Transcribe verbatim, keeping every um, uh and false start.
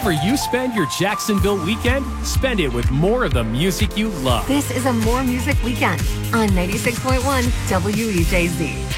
Wherever you spend your Jacksonville weekend, spend it with more of the music you love. This is a More Music Weekend on ninety-six point one W E J Z.